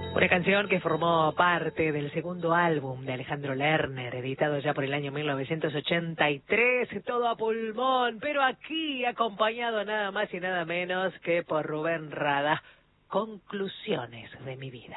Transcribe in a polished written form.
Una canción que formó parte del segundo álbum de Alejandro Lerner, editado ya por el año 1983, todo a pulmón, pero aquí acompañado nada más y nada menos que por Rubén Rada. Conclusiones de mi vida.